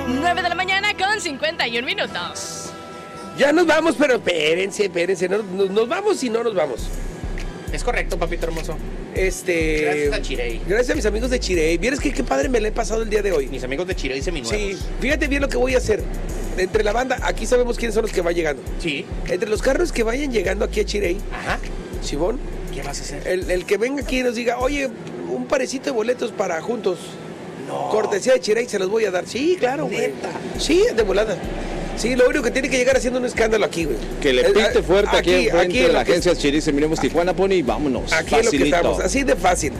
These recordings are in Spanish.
9 de la mañana con 51 minutos. Ya nos vamos, pero espérense. Nos vamos y no nos vamos. Es correcto, papito hermoso. Gracias a Chirey. Gracias a mis amigos de Chirey. ¿Vieres qué padre me la he pasado el día de hoy? Mis amigos de Chirey seminuevos. Sí, fíjate bien lo que voy a hacer. Entre la banda, aquí sabemos quiénes son los que van llegando. Sí. Entre los carros que vayan llegando aquí a Chirey. Ajá. Simón. ¿Qué vas a hacer? El que venga aquí y nos diga, oye, un parecito de boletos para juntos. No. Cortesía de Chirey, se los voy a dar. Sí, claro, güey. ¿Neta? Sí, de volada. Sí, lo único que tiene que llegar haciendo un escándalo aquí, güey. Que le pite fuerte aquí enfrente de la agencia Chirey Seminuevos Tijuana, Pony, y vámonos. Aquí es lo que estamos, así de fácil,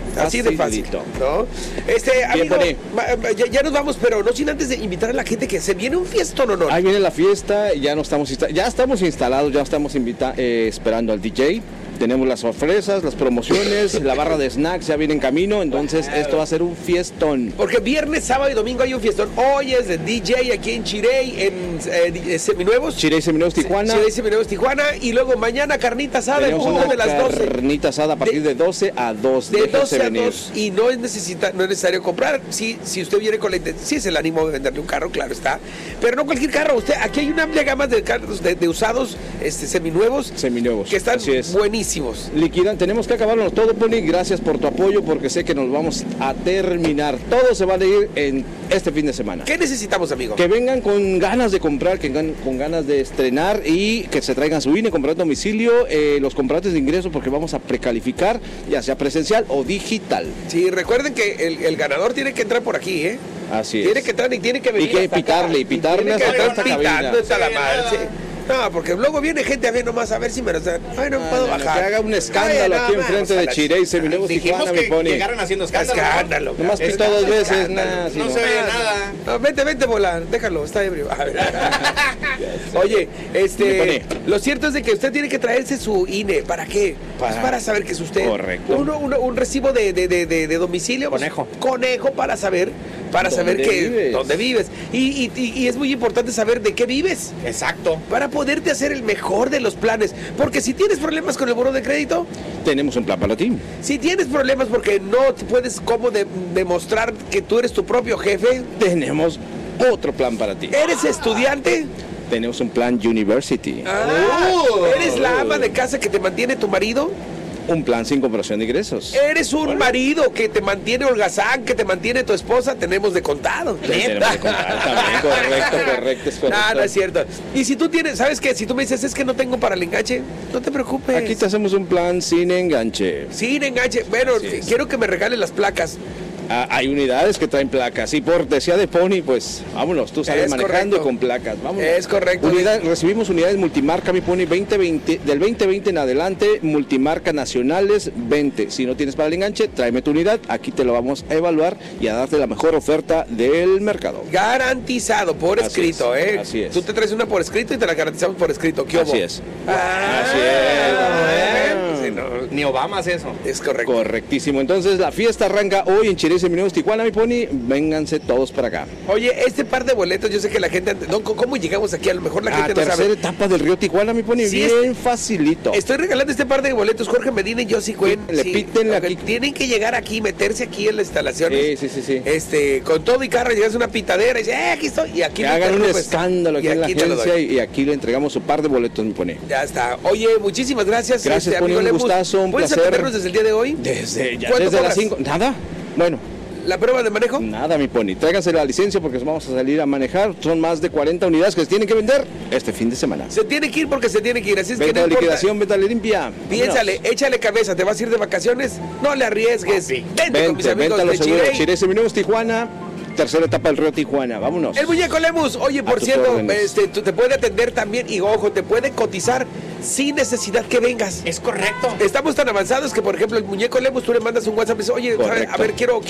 ¿no? Amigo, ya nos vamos, pero no sin antes de invitar a la gente que se viene un fiestón, ¿o no? Ahí viene la fiesta, ya estamos instalados, ya estamos esperando al DJ. Tenemos las sorpresas, las promociones, la barra de snacks ya viene en camino, entonces esto va a ser un fiestón. Porque viernes, sábado y domingo hay un fiestón. Hoy es de DJ aquí en Chirey, en Seminuevos. Chirey Seminuevos Tijuana. Chirey Seminuevos Tijuana. Y luego mañana carnita asada en punto de las 12. Carnita asada a partir de 12 a 2. De 12 a 2. Y no es necesario comprar. Si usted viene con la intención, sí es el ánimo de venderle un carro, claro está. Pero no cualquier carro. Aquí hay una amplia gama de carros de usados seminuevos. Que están buenísimos. Liquidan, tenemos que acabarnos todo, Pony. Gracias por tu apoyo, porque sé que nos vamos a terminar. Todo se va a ir en este fin de semana. ¿Qué necesitamos, amigo? Que vengan con ganas de comprar, que vengan con ganas de estrenar y que se traigan su INE, comprar domicilio, los compradores de ingresos, porque vamos a precalificar, ya sea presencial o digital. Sí, recuerden que el ganador tiene que entrar por aquí, ¿eh? Así es. Tiene que entrar y tiene que venir. Y que pitarle hasta esta cabina. Hasta la madre. No, porque luego viene gente a ver nomás a ver si me lo... Ay, no puedo bajar. Que haga un escándalo aquí enfrente de Chirey Seminuevos Tijuana, mi Pony. Llegaron haciendo escándalo. Nomás pistó 2 veces, nada. No se ve nada. No, vente, volar. Déjalo, está ebrio. Oye, lo cierto es de que usted tiene que traerse su INE. ¿Para qué? Para saber que es usted. Correcto. Un recibo de domicilio. Conejo para saber dónde vives. Y es muy importante saber de qué vives. Exacto. Para poderte hacer el mejor de los planes. Porque si tienes problemas con el buró de crédito, tenemos un plan para ti. Si tienes problemas porque no puedes demostrar que tú eres tu propio jefe, tenemos otro plan para ti. ¿Eres estudiante? Tenemos un plan University. ¿Eres la ama de casa que te mantiene tu marido? Un plan sin comparación de ingresos. ¿Eres un marido que te mantiene holgazán, que te mantiene tu esposa? Tenemos de contado. Tenemos de contado también, correcto, es correcto. No es cierto. Y si tú tienes, ¿sabes qué? Si tú me dices, es que no tengo para el enganche, no te preocupes. Aquí te hacemos un plan sin enganche. Sin enganche. Bueno, quiero que me regales las placas. Hay unidades que traen placas y por decía de Pony, pues vámonos, tú sales manejando con placas, vámonos. Es correcto. Recibimos unidades multimarca, mi Pony, del 2020 en adelante, multimarca nacionales, 20. Si no tienes para el enganche, tráeme tu unidad, aquí te lo vamos a evaluar y a darte la mejor oferta del mercado. Garantizado, por escrito, Así es. Tú te traes una por escrito y te la garantizamos por escrito. ¿Qué así es. Así es. Ni Obama hace eso. Es correcto. Correctísimo. Entonces la fiesta arranca hoy en Chirey Seminuevos Tijuana, mi Pony. Vénganse todos para acá. Oye, este par de boletos, yo sé que la gente... ¿Cómo llegamos aquí? A lo mejor la gente no sabe. Tercera etapa del Río Tijuana, mi Pony. Sí, bien facilito. Estoy regalando este par de boletos. Jorge Medina y Josie Cuen. Pítenle aquí. Tienen que llegar aquí, meterse aquí en la instalación. Sí. Con todo y carro llegas a una pitadera y dices, aquí estoy. Y aquí que hagan un escándalo aquí en la agencia y aquí le entregamos su par de boletos, mi Pony. Ya está. Oye, muchísimas gracias. Gracias, Pony, un gustazo, un placer. ¿Puedes atendernos desde el día de hoy? Desde las 5. ¿Nada? Bueno. ¿La prueba de manejo? Nada, mi Pony. Tráiganse la licencia porque vamos a salir a manejar. Son más de 40 unidades que se tienen que vender este fin de semana. Se tiene que ir porque se tiene que ir. Así es venta que no de liquidación, venta de limpia. Piénsale, échale cabeza. ¿Te vas a ir de vacaciones? No le arriesgues. Vente con mis amigos de Chirey. Chirey Seminuevos Tijuana. Tercera etapa del Río Tijuana, vámonos. El Muñeco Lemus, oye, por cierto, te puede atender también y ojo, te puede cotizar sin necesidad que vengas. Es correcto. Estamos tan avanzados que, por ejemplo, el Muñeco Lemus, tú le mandas un WhatsApp y dices, oye, a ver, quiero,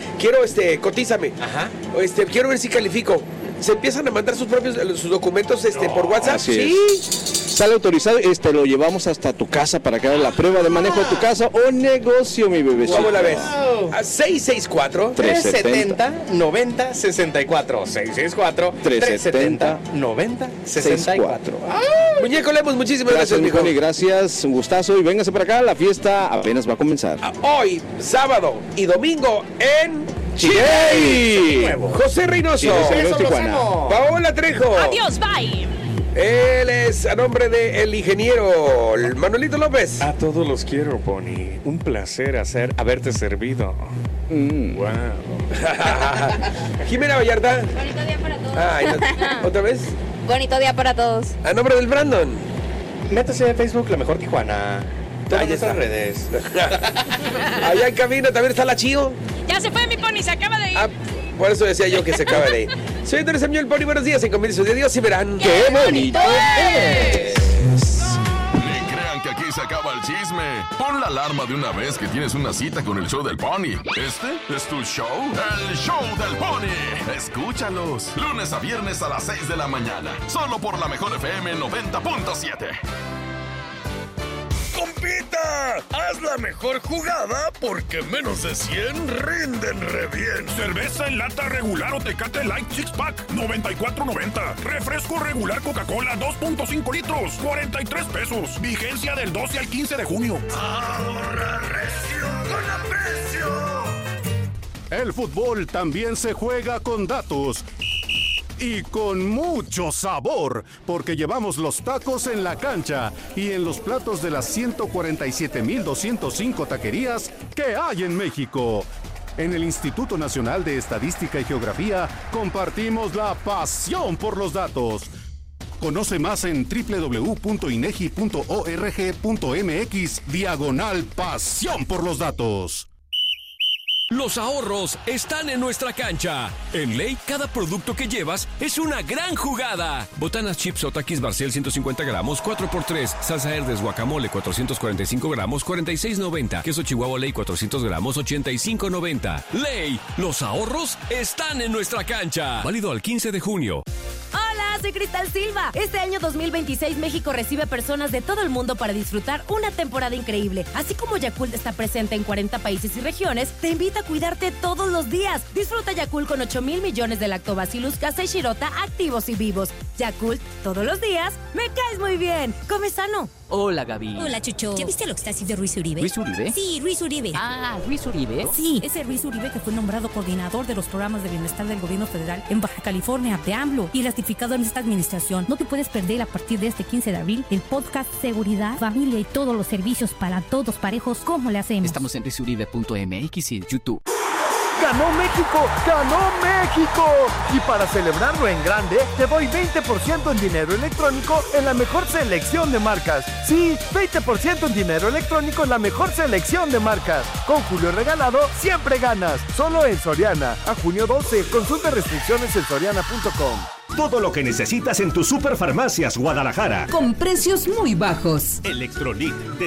cotízame. Ajá. Quiero ver si califico. Se empiezan a mandar sus documentos por WhatsApp. Sí. Sale autorizado, lo llevamos hasta tu casa para que haga la prueba de manejo de tu casa o negocio, mi bebecito. ¿Cómo la ves? A 664-370-9064. 664-370-9064. Muñeco Lemus, muchísimas gracias, mijo. Gracias, un gustazo. Y véngase para acá, la fiesta apenas va a comenzar. Hoy, sábado y domingo en Chile. José Reynoso. Sí, José Reynoso, Tijuana. Paola Trejo. Adiós, bye. Él es a nombre de el ingeniero Manuelito López. A todos los quiero, Pony. Un placer haberte servido. Wow. Jimena Vallarta. Bonito día para todos. Ay, ¿otra vez? Bonito día para todos. A nombre del Brandon. Métase a Facebook, La Mejor Tijuana. Todas Ahí está. nuestras redes. Allá en cabina también está la Chío. Ya se fue mi Pony, se acaba de ir. Ah, por eso decía yo que se acaba de ir. Soy Andrés Samuel Pony, buenos días. En Conversación de Dios y verán. ¡Qué bonito es! Ni crean que aquí se acaba el chisme. Pon la alarma de una vez que tienes una cita con el show del Pony. ¿Este es tu show? El show del Pony. Escúchalos. Lunes a viernes a las 6 de la mañana. Solo por La Mejor FM 90.7. ¡Compita! Haz la mejor jugada porque menos de 100 rinden re bien. Cerveza en lata regular o Tecate Light Six Pack, 94.90. Refresco regular Coca-Cola, 2.5 litros, 43 pesos. Vigencia del 12 al 15 de junio. Ahorra recio con aprecio. El fútbol también se juega con datos. Y con mucho sabor, porque llevamos los tacos en la cancha y en los platos de las 147,205 taquerías que hay en México. En el Instituto Nacional de Estadística y Geografía compartimos la pasión por los datos. Conoce más en www.inegi.org.mx/pasión por los datos. Los ahorros están en nuestra cancha. En Ley, cada producto que llevas es una gran jugada. Botanas chips o Takis Barcel 150 gramos, 4x3. Salsa Herdes guacamole 445 gramos, 46.90. Queso Chihuahua Ley 400 gramos, 85.90. Ley, los ahorros están en nuestra cancha. Válido al 15 de junio. Hola, soy Cristal Silva. Este año 2026 México recibe personas de todo el mundo para disfrutar una temporada increíble. Así como Yakult está presente en 40 países y regiones, te invito a cuidarte todos los días. Disfruta Yakult con 8,000 millones de lactobacillus casei shirota activos y vivos. Yakult, todos los días, me caes muy bien. Come sano. Hola, Gaby. Hola, Chucho. ¿Ya viste lo que está haciendo Ruiz Uribe? ¿Ruiz Uribe? Sí, Ruiz Uribe. Ah, Ruiz Uribe. Sí, ese Ruiz Uribe que fue nombrado coordinador de los programas de bienestar del gobierno federal en Baja California de AMLO y ratificado en esta administración. No te puedes perder a partir de este 15 de abril el podcast Seguridad, Familia y todos los servicios para todos parejos. ¿Cómo le hacemos? Estamos en ruizuribe.mx y YouTube. ¡Ganó México! ¡Ganó México! Y para celebrarlo en grande, te doy 20% en dinero electrónico en la mejor selección de marcas. Sí, 20% en dinero electrónico en la mejor selección de marcas. Con Julio Regalado, siempre ganas. Solo en Soriana. A junio 12. Consulta restricciones en soriana.com. Todo lo que necesitas en tus Superfarmacias Guadalajara. Con precios muy bajos. Electrolit de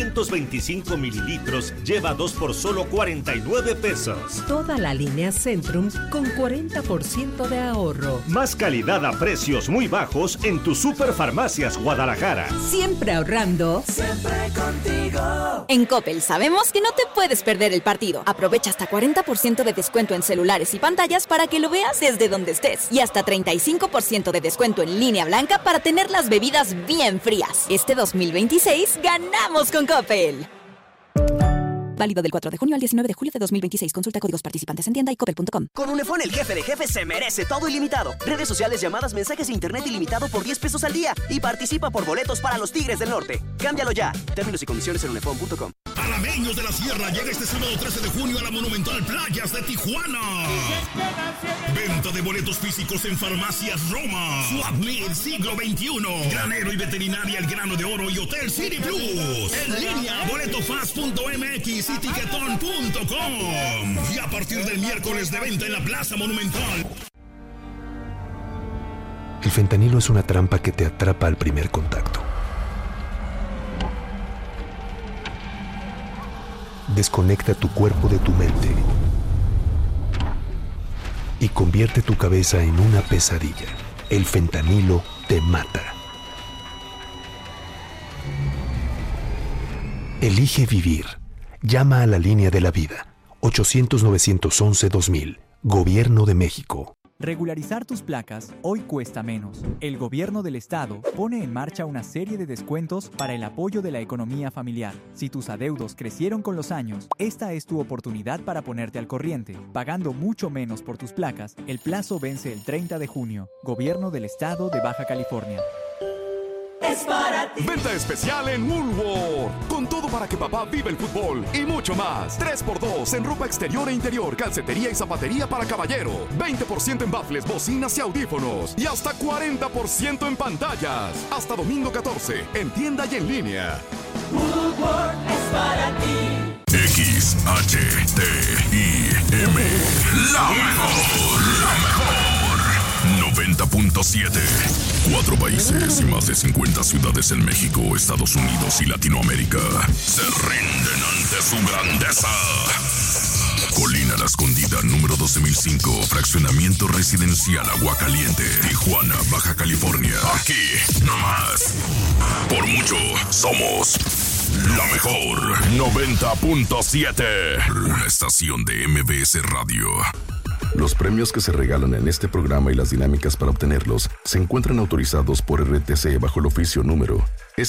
625 mililitros lleva 2 por solo 49 pesos. Toda la línea Centrum con 40% de ahorro. Más calidad a precios muy bajos en tus Superfarmacias Guadalajara. Siempre ahorrando. Siempre contigo. En Coppel sabemos que no te puedes perder el partido. Aprovecha hasta 40% de descuento en celulares y pantallas para que lo veas desde donde estés. Y hasta 35% de descuento en línea blanca para tener las bebidas bien frías. Este 2026 ganamos con Coppel. Válido del 4 de junio al 19 de julio de 2026. Consulta códigos participantes en tienda y coppel.com. Con Unifón, el jefe de jefes se merece todo ilimitado. Redes sociales, llamadas, mensajes e internet ilimitado por 10 pesos al día. Y participa por boletos para los Tigres del Norte. Cámbialo ya. Términos y condiciones en unifón.com. Alameños de la Sierra llega este sábado 13 de junio a la Monumental Playas de Tijuana. Venta de boletos físicos en Farmacias Roma, Swap Meet Siglo XXI, Granero y Veterinaria El Grano de Oro y Hotel City Plus. En línea, boletofast.mx y tiquetón.com. Y a partir del miércoles de venta en la Plaza Monumental. El fentanilo es una trampa que te atrapa al primer contacto. Desconecta tu cuerpo de tu mente y convierte tu cabeza en una pesadilla. El fentanilo te mata. Elige vivir. Llama a la línea de la vida. 800-911-2000. Gobierno de México. Regularizar tus placas hoy cuesta menos. El gobierno del estado pone en marcha una serie de descuentos para el apoyo de la economía familiar. Si tus adeudos crecieron con los años, esta es tu oportunidad para ponerte al corriente. Pagando mucho menos por tus placas, el plazo vence el 30 de junio. Gobierno del estado de Baja California. Es para ti. Venta especial en Woolworth. Con todo para que papá viva el fútbol y mucho más. 3x2 en ropa exterior e interior, calcetería y zapatería para caballero. 20% en baffles, bocinas y audífonos. Y hasta 40% en pantallas. Hasta domingo 14, en tienda y en línea. Woolworth es para ti. XHTIM. La mejor. 90.7. 4 países y más de 50 ciudades en México, Estados Unidos y Latinoamérica se rinden ante su grandeza. Colina La Escondida, número 12005, fraccionamiento residencial Aguacaliente, Tijuana, Baja California. Aquí, nomás. Por mucho, somos la mejor. 90.7. Una estación de MBS Radio. Los premios que se regalan en este programa y las dinámicas para obtenerlos se encuentran autorizados por RTC bajo el oficio número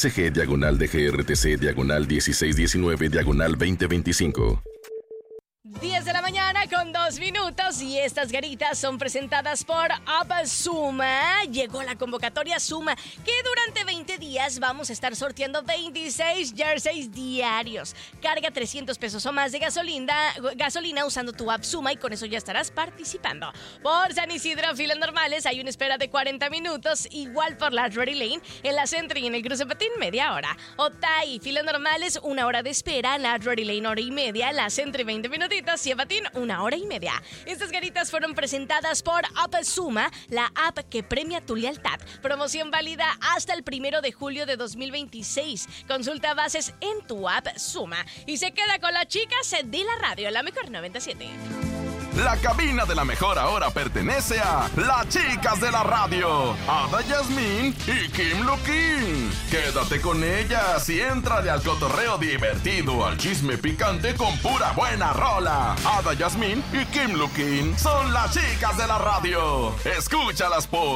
SG/DGRTC/1619/2025. 10 de la mañana con 2 minutos y estas garitas son presentadas por Suma. Llegó la convocatoria Suma, que durante 20 días vamos a estar sorteando 26 jerseys diarios. Carga 300 pesos o más de gasolina usando tu app Suma y con eso ya estarás participando. Por San Isidro, filas normales, hay una espera de 40 minutos, igual por la Drury Lane, en la Centro y en el Cruce Patín, media hora. Otay, filas normales, 1 hora de espera, en la Drury Lane, hora y media, la Centro 20 minutitos, y en Patín, 1 hora y media. Estas garitas fueron presentadas por Suma, la app que premia tu lealtad. Promoción válida hasta el 1 de julio de 2026. Consulta bases en tu app Suma. Y se queda con las chicas de la radio, la mejor 97. La cabina de la mejor ahora pertenece a las chicas de la radio, Ada Yasmín y Kim Luquín. Quédate con ellas y éntrale al cotorreo divertido, al chisme picante con pura buena rola. Ada Yasmín y Kim Luquín son las chicas de la radio. Escúchalas por